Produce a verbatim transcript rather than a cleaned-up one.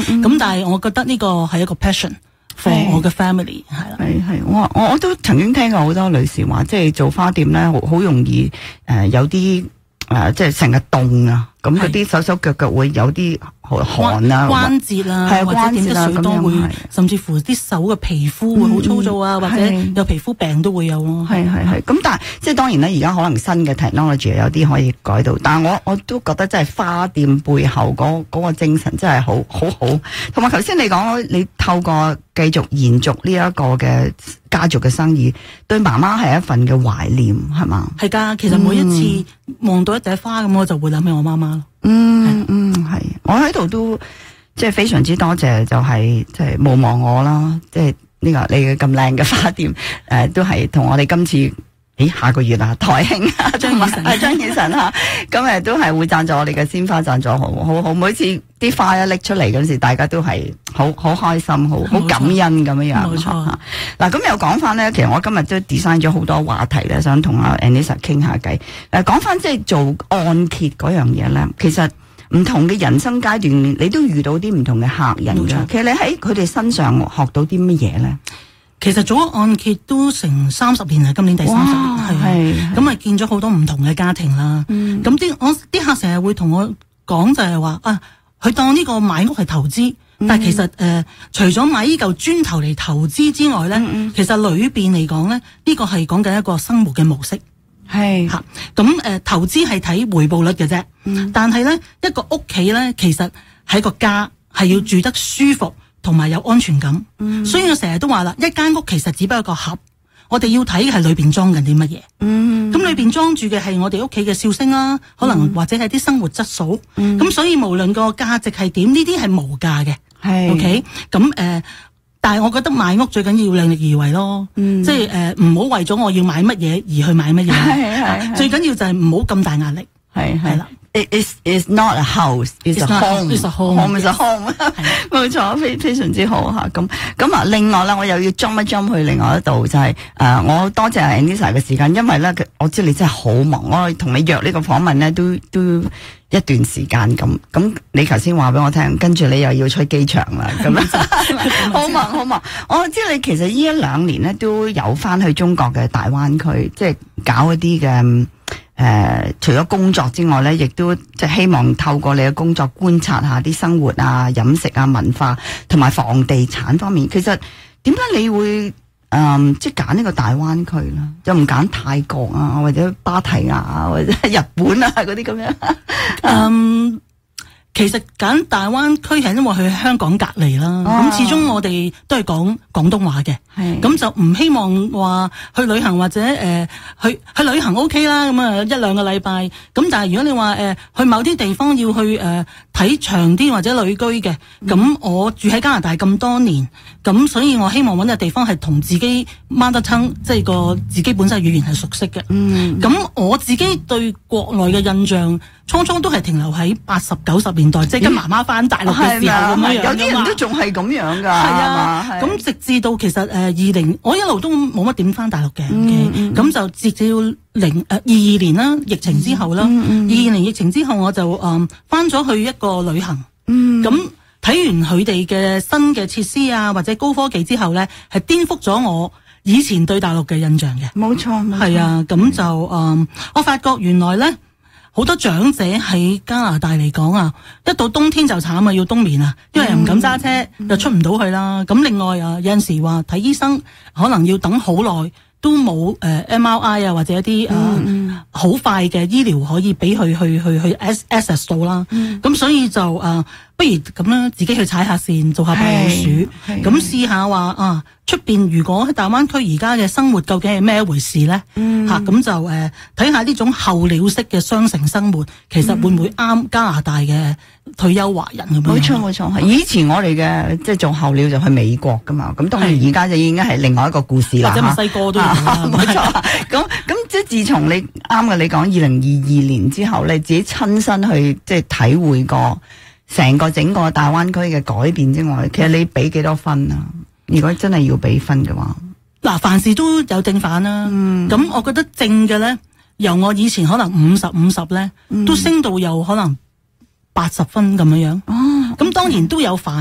咁、嗯、但係我覺得呢個係一個 passion for 我嘅 family 係啦。 係係，我我我都曾經聽過好多女士話，即係做花店咧，好好容易誒、呃、有啲誒、呃、即係成日凍啊，咁嗰啲手手腳腳會有啲寒啊， 關節啊， 係或者點啲水多會，甚至乎啲手嘅皮膚會好粗糙啊，嗯、或者有皮膚病都會有咯。 係係係，咁但係即係當然咧，而家可能新嘅 technology 有啲可以改到，但係我我都覺得真係花店背後嗰嗰個精神真係好好好。同埋頭先你講，你透過繼續延續呢一個嘅家族嘅生意，對媽媽係一份嘅懷念，係嘛？ 係噶，其實每一次望到一朵花咁、嗯，我就會諗起我媽媽咯。 嗯嗯，係，我喺度都即係非常之多謝，就係即係冇忘我啦，即係呢個你嘅咁靚嘅花店，誒、呃，都係同我哋今次。咦，下個月啊，台慶啊，張以晨啊，張以晨吓，咁誒都係會贊助我哋嘅鮮花贊助，好好好，每次啲花一拎出嚟嗰時，大家都係好好開心，好好感恩咁樣樣。冇錯。嗱，咁又講翻咧，其實我今日都 design 咗好多話題咧，想同阿 Anissa 傾下偈。誒，講翻即係做按揭嗰樣嘢咧，其實唔同嘅人生階段，你都遇到啲唔同嘅客人㗎。其實你喺佢哋身上學到啲乜嘢咧？ 其實做咗按揭都成三十年啦，今年第三十年係，咁啊見咗好多唔同嘅家庭啦。咁啲我啲客成日會同我講就係話啊，佢當呢個買屋係投資，嗯、但係其實誒、呃、除咗買呢嚿磚頭嚟投資之外咧、嗯，其實裏邊嚟講咧，呢、呢個係講緊一個生活嘅模式。係吓，咁誒、呃、投資係睇回報率嘅啫、嗯，但係咧一個屋企咧，其實係個家，係要住得舒服。同埋有安全感、嗯，所以我成日都話啦，一間屋其實只不過一個盒，我哋要睇嘅係裏邊裝緊啲乜嘢。嗯，咁裏邊裝住嘅係我哋屋企嘅笑聲啦、嗯，可能或者係啲生活質素。嗯，咁所以無論個價值係點，呢啲係無價嘅。係 ，OK，咁誒、呃，但係我覺得買屋最緊要量力而為咯。嗯，即係誒，唔、呃、好為咗我要買乜嘢而去買乜嘢。係係，最緊要就係唔好咁大壓力。係係啦。 It is is not a house, it's, it's a home. It's a home. Home is a home. 冇錯，非非常之好吓。咁咁啊，另外咧，我又要 jump 一 jump 去另外一度，就係、是、誒、呃，我多謝 Anissa 嘅時間，因為咧，我知你真係好忙，我同你約呢個訪問咧，都都一段時間咁。咁你頭先話俾我聽，跟住你又要出機場啦，咁樣好忙好忙。我知你其實呢一兩年咧都有翻去中國嘅大灣區，即係搞一啲嘅。誒、呃，除咗工作之外咧，亦都即係希望透過你嘅工作觀察下啲生活啊、飲食啊、文化同埋房地產方面。其實點解你會誒、呃、即係揀呢個大灣區啦？就唔揀泰國啊，或者芭提雅啊，或者日本啊嗰啲咁樣？ 嗯。其實揀大灣區係因為佢喺香港隔離啦，咁、哦、始終我哋都係講廣東話嘅，咁就唔希望話去旅行或者誒、呃、去去旅行 OK 啦，咁啊一兩個禮拜，咁但係如果你話誒、呃、去某啲地方要去誒睇、呃、長啲或者旅居嘅，咁、嗯、我住喺加拿大咁多年，咁所以我希望揾個地方係同自己 mother tongue，即係個自己本身語言係熟悉嘅。嗯，咁我自己對國內嘅印象，初初都係停留喺八十九十年代，即係跟媽媽翻大陸嘅時候咁樣樣，有啲人都仲係咁樣噶。係啊，咁直至到其實誒二零，我一路都冇乜點翻大陸嘅。咁、嗯 okay? 就直至到零誒二二年啦，疫情之後啦，二二、嗯嗯、年疫情之後，我就誒翻咗去一個旅行。咁、嗯、睇完佢哋嘅新嘅設施啊，或者高科技之後咧，係顛覆咗我以前對大陸嘅印象嘅。冇錯，係啊，咁就誒、嗯，我發覺原來咧。好多長者喺加拿大嚟講啊，一到冬天就慘啊，要冬眠啊，因為又唔敢揸車，嗯、又出唔到去啦。咁、嗯、另外啊，有陣時話睇醫生，可能要等好耐，都冇誒、呃、M R I 啊，或者一啲誒好快嘅醫療可以俾佢去去去 access 到啦。咁、嗯、所以就誒、呃，不如咁啦，自己去踩下線，做下白老鼠，咁試下話啊，出邊如果喺大灣區而家嘅生活究竟係咩一回事咧？吓、嗯、咁、啊、就誒睇下呢種候鳥式嘅雙城生活，其實會唔會啱加拿大嘅退休華人咁樣？冇錯冇錯，以前我哋嘅即係做候鳥就去美國噶嘛，咁當然而家就已經係另外一個故事啦。或者墨西哥都有啦，冇錯。咁咁即係自從你啱嘅，你講二零二二年之後，你自己親身去即係體會過成個整個大灣區嘅改變之外，其實你俾幾多分啊？如果真係要俾分嘅話，嗱，凡事都有正反啦。咁、嗯、我覺得正嘅咧，由我以前可能五十五十咧，都升到有可能八十分咁樣樣。哦，咁當然都有反。